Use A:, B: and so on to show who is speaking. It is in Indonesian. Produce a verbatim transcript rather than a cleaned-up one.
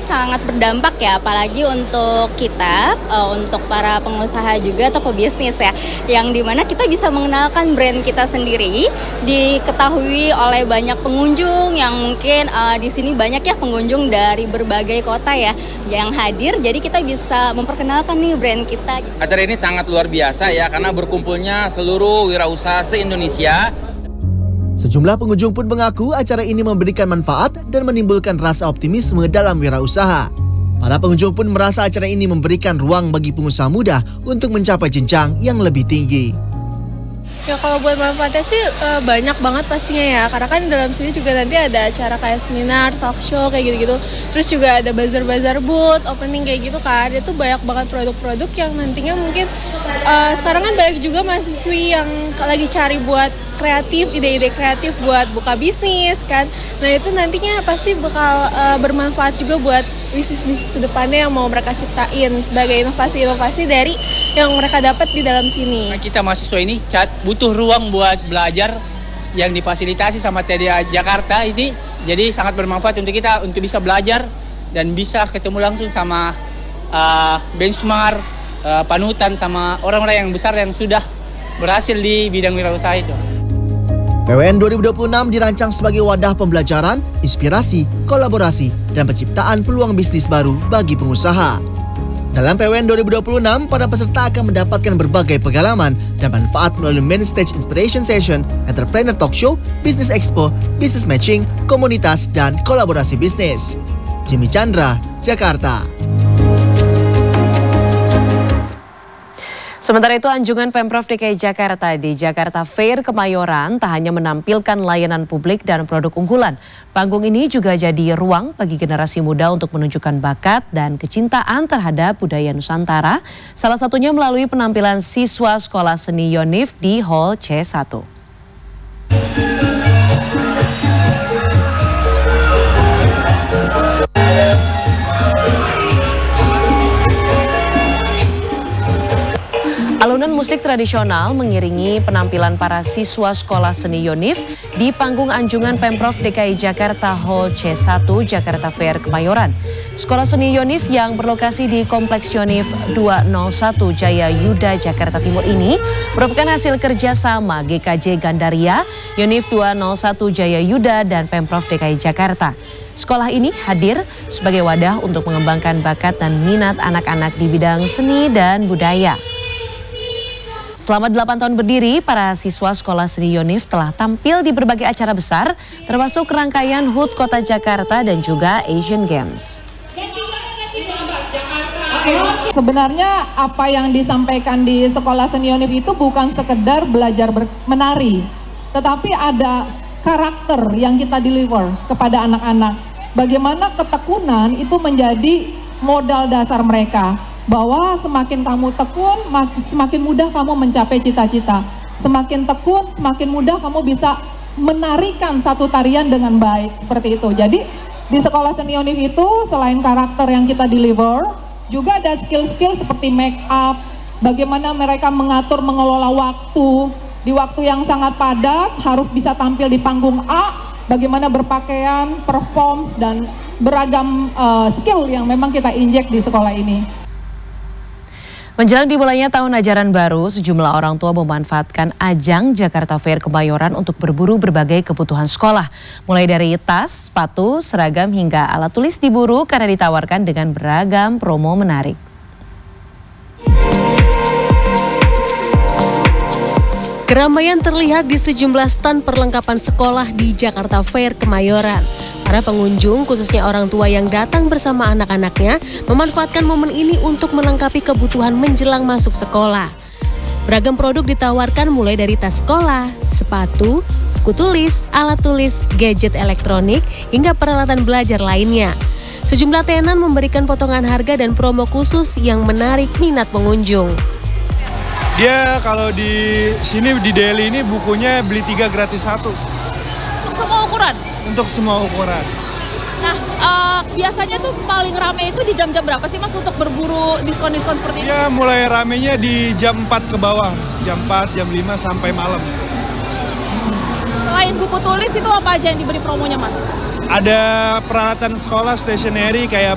A: sangat berdampak ya, apalagi untuk kita, uh, untuk para pengusaha juga atau pebisnis ya, yang dimana kita bisa mengenalkan brand kita sendiri, diketahui oleh banyak pengunjung yang mungkin uh, di sini banyak ya pengunjung dari berbagai kota ya yang hadir, jadi kita bisa memperkenalkan nih brand kita.
B: Acara ini sangat luar biasa ya, karena berkumpulnya seluruh wirausaha se-Indonesia.
C: Sejumlah pengunjung pun mengaku acara ini memberikan manfaat dan menimbulkan rasa optimisme dalam wirausaha. Para pengunjung pun merasa acara ini memberikan ruang bagi pengusaha muda untuk mencapai jenjang yang lebih tinggi.
D: Ya kalau buat manfaatnya sih e, banyak banget pastinya ya, karena kan dalam sini juga nanti ada acara kayak seminar, talk show kayak gitu-gitu. Terus juga ada bazar-bazar booth, opening kayak gitu kan. Itu banyak banget produk-produk yang nantinya mungkin e, sekarang kan banyak juga mahasiswi yang lagi cari buat kreatif, ide-ide kreatif buat buka bisnis kan. Nah itu nantinya pasti bakal e, bermanfaat juga buat bisnis-bisnis kedepannya yang mau mereka ciptain sebagai inovasi-inovasi dari yang mereka dapat di dalam sini.
E: Kita mahasiswa ini butuh ruang buat belajar yang difasilitasi sama T D A Jakarta ini, jadi sangat bermanfaat untuk kita untuk bisa belajar dan bisa ketemu langsung sama uh, benchmark, uh, panutan sama orang-orang yang besar yang sudah berhasil di bidang wirausaha itu.
C: P W N dua ribu dua puluh enam dirancang sebagai wadah pembelajaran, inspirasi, kolaborasi, dan penciptaan peluang bisnis baru bagi pengusaha. Dalam P W N dua ribu dua puluh enam, para peserta akan mendapatkan berbagai pengalaman dan manfaat melalui Main Stage Inspiration Session, Entrepreneur Talk Show, Business Expo, Business Matching, Komunitas, dan Kolaborasi Bisnis. Jimmy Chandra, Jakarta.
F: Sementara itu, anjungan Pemprov D K I Jakarta di Jakarta Fair Kemayoran tak hanya menampilkan layanan publik dan produk unggulan. Panggung ini juga jadi ruang bagi generasi muda untuk menunjukkan bakat dan kecintaan terhadap budaya Nusantara, salah satunya melalui penampilan siswa Sekolah Seni Yonif di Hall C satu. Alunan musik tradisional mengiringi penampilan para siswa Sekolah Seni Yonif di panggung anjungan Pemprov D K I Jakarta Hall C satu Jakarta Fair Kemayoran. Sekolah Seni Yonif yang berlokasi di Kompleks Yonif dua nol satu Jaya Yuda, Jakarta Timur ini merupakan hasil kerjasama G K J Gandaria, Yonif dua nol satu Jaya Yuda, dan Pemprov D K I Jakarta. Sekolah ini hadir sebagai wadah untuk mengembangkan bakat dan minat anak-anak di bidang seni dan budaya. Selama delapan tahun berdiri, para siswa Sekolah Seni Yonif telah tampil di berbagai acara besar, termasuk rangkaian H U T Kota Jakarta dan juga Asian Games.
G: Sebenarnya apa yang disampaikan di Sekolah Seni Yonif itu bukan sekedar belajar menari, tetapi ada karakter yang kita deliver kepada anak-anak. Bagaimana ketekunan itu menjadi modal dasar mereka. Bahwa semakin kamu tekun, semakin mudah kamu mencapai cita-cita. Semakin tekun, semakin mudah kamu bisa menarikan satu tarian dengan baik, seperti itu. Jadi di Sekolah Seni Yonif itu selain karakter yang kita deliver, juga ada skill-skill seperti make up, bagaimana mereka mengatur mengelola waktu, di waktu yang sangat padat harus bisa tampil di panggung A, bagaimana berpakaian, perform, dan beragam uh, skill yang memang kita injek di sekolah ini.
F: Menjelang dimulainya tahun ajaran baru, sejumlah orang tua memanfaatkan ajang Jakarta Fair Kemayoran untuk berburu berbagai kebutuhan sekolah. Mulai dari tas, sepatu, seragam hingga alat tulis diburu karena ditawarkan dengan beragam promo menarik.
H: Keramaian terlihat di sejumlah stan perlengkapan sekolah di Jakarta Fair Kemayoran. Para pengunjung, khususnya orang tua yang datang bersama anak-anaknya, memanfaatkan momen ini untuk melengkapi kebutuhan menjelang masuk sekolah. Beragam produk ditawarkan mulai dari tas sekolah, sepatu, buku tulis, alat tulis, gadget elektronik, hingga peralatan belajar lainnya. Sejumlah tenan memberikan potongan harga dan promo khusus yang menarik minat pengunjung.
I: Dia kalau di sini di Delhi ini bukunya beli tiga gratis satu.
J: Untuk semua ukuran?
I: Untuk semua ukuran.
J: Nah, uh, biasanya tuh paling rame itu di jam-jam berapa sih Mas untuk berburu diskon-diskon seperti ini?
I: Ya, mulai ramenya di jam empat ke bawah. Jam empat, jam lima sampai malam.
J: Selain buku tulis itu apa aja yang diberi promonya Mas?
I: Ada peralatan sekolah stationery kayak